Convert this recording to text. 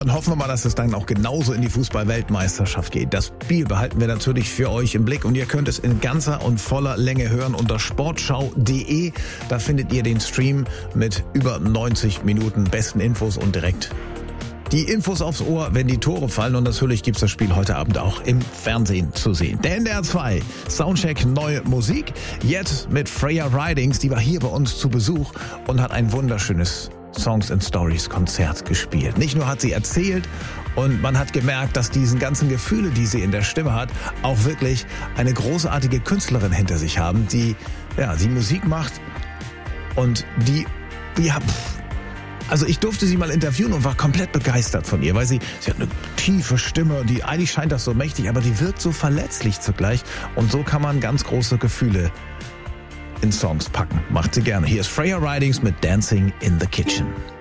Und hoffen wir mal, dass es dann auch genauso in die Fußball-Weltmeisterschaft geht. Das Spiel behalten wir natürlich für euch im Blick und ihr könnt es in ganzer und voller Länge hören unter sportschau.de. Da findet ihr den Stream mit über 90 Minuten besten Infos und direkt die Infos aufs Ohr, wenn die Tore fallen. Und natürlich gibt's das Spiel heute Abend auch im Fernsehen zu sehen. Der NDR 2 Soundcheck neue Musik. Jetzt mit Freya Ridings. Die war hier bei uns zu Besuch und hat ein wunderschönes Songs and Stories Konzert gespielt. Nicht nur hat sie erzählt und man hat gemerkt, dass diesen ganzen Gefühle, die sie in der Stimme hat, auch wirklich eine großartige Künstlerin hinter sich haben, die Musik macht und also ich durfte sie mal interviewen und war komplett begeistert von ihr, weil sie hat eine tiefe Stimme, die eigentlich scheint das so mächtig, aber die wirkt so verletzlich zugleich und so kann man ganz große Gefühle in Songs packen. Macht sie gerne. Hier ist Freya Ridings mit Dancing in the Kitchen.